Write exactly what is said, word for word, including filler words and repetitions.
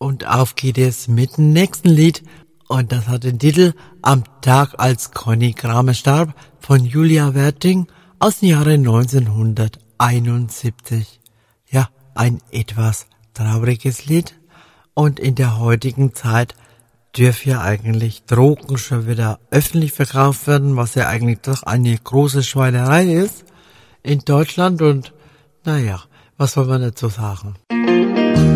Und auf geht es mit dem nächsten Lied. Und das hat den Titel Am Tag, als Conny Kramer starb von Julia Werting aus dem Jahre neunzehnhunderteinundsiebzig. Ja, ein etwas trauriges Lied. Und in der heutigen Zeit dürfen ja eigentlich Drogen schon wieder öffentlich verkauft werden, was ja eigentlich doch eine große Schweinerei ist in Deutschland. Und naja, was soll man dazu sagen?